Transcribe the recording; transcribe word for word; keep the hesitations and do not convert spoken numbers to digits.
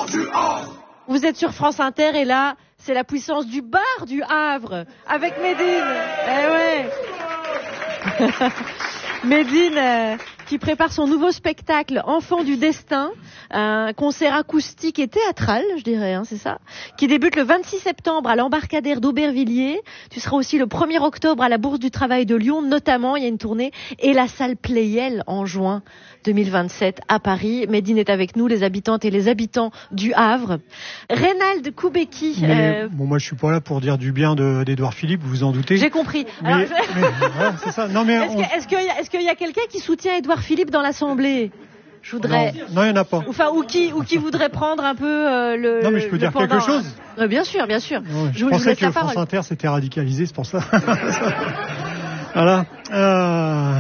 du Havre. Vous êtes sur France Inter et là, c'est la puissance du bar du Havre avec Médine. Eh ouais. Médine euh, qui prépare son nouveau spectacle Enfants du Destin, un concert acoustique et théâtral, je dirais, hein, c'est ça, qui débute le vingt-six septembre à l'embarcadère d'Aubervilliers. Tu seras aussi le premier octobre à la Bourse du Travail de Lyon, notamment, il y a une tournée, et la salle Playel en juin deux mille vingt-sept à Paris. Médine est avec nous, les habitantes et les habitants du Havre. Reynald Koubeki. Mais, euh, bon, moi, je suis pas là pour dire du bien de, d'Édouard Philippe, vous vous en doutez. J'ai compris. Mais, Alors, je... mais, voilà, c'est ça. Non, mais est-ce, on... que, est-ce, qu'il y a, est-ce qu'il y a quelqu'un qui soutient Édouard Philippe dans l'Assemblée? Je voudrais. Non, il n'y en a pas. Enfin, ou qui, ou qui voudrait prendre un peu euh, le. Non, mais je peux le dire pendant, quelque chose. Euh, bien sûr, bien sûr. Ouais, je, je pensais je que France Inter s'était radicalisé, c'est pour ça. Voilà. Euh...